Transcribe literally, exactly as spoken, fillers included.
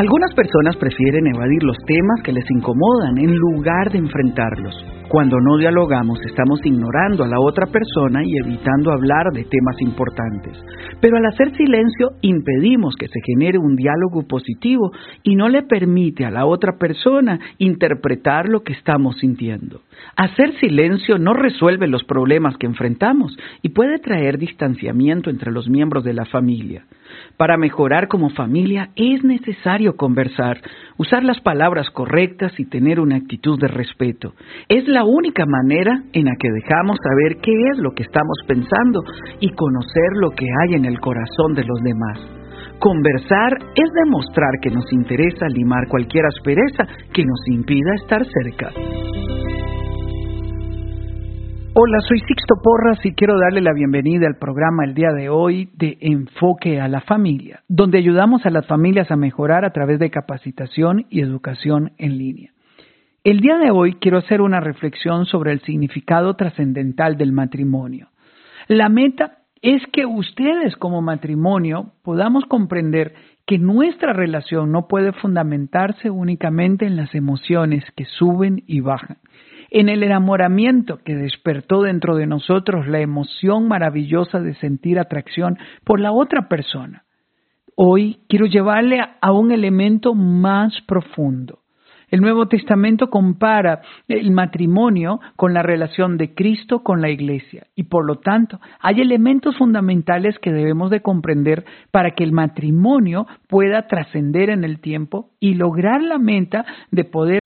Algunas personas prefieren evadir los temas que les incomodan en lugar de enfrentarlos. Cuando no dialogamos, estamos ignorando a la otra persona y evitando hablar de temas importantes. Pero al hacer silencio, impedimos que se genere un diálogo positivo y no le permite a la otra persona interpretar lo que estamos sintiendo. Hacer silencio no resuelve los problemas que enfrentamos y puede traer distanciamiento entre los miembros de la familia. Para mejorar como familia es necesario conversar, usar las palabras correctas y tener una actitud de respeto. Es la única manera en la que dejamos saber qué es lo que estamos pensando y conocer lo que hay en el corazón de los demás. Conversar es demostrar que nos interesa limar cualquier aspereza que nos impida estar cerca. Hola, soy Sixto Porras y quiero darle la bienvenida al programa el día de hoy de Enfoque a la Familia, donde ayudamos a las familias a mejorar a través de capacitación y educación en línea. El día de hoy quiero hacer una reflexión sobre el significado trascendental del matrimonio. La meta es que ustedes como matrimonio podamos comprender que nuestra relación no puede fundamentarse únicamente en las emociones que suben y bajan, en el enamoramiento que despertó dentro de nosotros la emoción maravillosa de sentir atracción por la otra persona. Hoy quiero llevarle a un elemento más profundo. El Nuevo Testamento compara el matrimonio con la relación de Cristo con la Iglesia y por lo tanto hay elementos fundamentales que debemos de comprender para que el matrimonio pueda trascender en el tiempo y lograr la meta de poder